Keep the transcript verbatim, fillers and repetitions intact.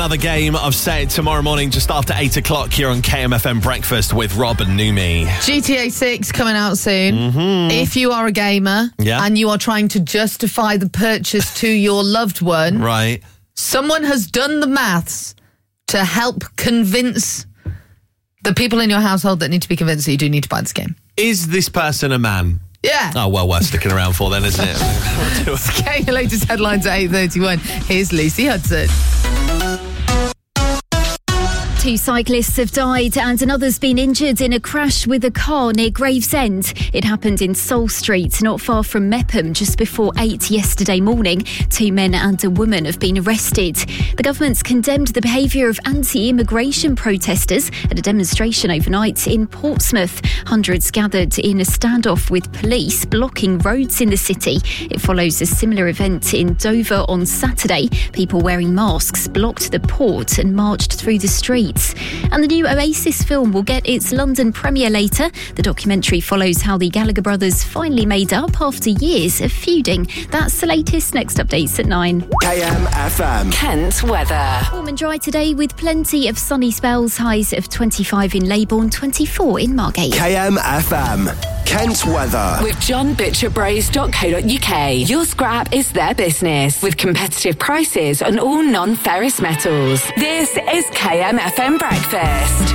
Another game of Say It tomorrow morning, just after eight o'clock here on K M F M Breakfast with Rob and Numi. G T A six coming out soon. Mm-hmm. If you are a gamer yeah. and you are trying to justify the purchase to your loved one, right? Someone has done the maths to help convince the people in your household that need to be convinced that you do need to buy this game. Is this person a man? Yeah. Oh, well, worth sticking around for then, isn't it? Okay, your latest headlines at eight thirty-one. Here's Lucy Hudson. Two cyclists have died and another's been injured in a crash with a car near Gravesend. It happened in Sol Street, not far from Mepham, just before eight yesterday morning. Two men and a woman have been arrested. The government's condemned the behaviour of anti-immigration protesters at a demonstration overnight in Portsmouth. Hundreds gathered in a standoff with police blocking roads in the city. It follows a similar event in Dover on Saturday. People wearing masks blocked the port and marched through the streets. And the new Oasis film will get its London premiere later. The documentary follows how the Gallagher brothers finally made up after years of feuding. That's the latest. Next updates at nine. K M F M. Kent weather. Warm and dry today with plenty of sunny spells. Highs of twenty-five in Leybourne, twenty-four in Margate. K M F M. Kent weather. With john butcher bros dot co dot uk. Your scrap is their business. With competitive prices on all non-ferrous metals. This is K M F M Breakfast.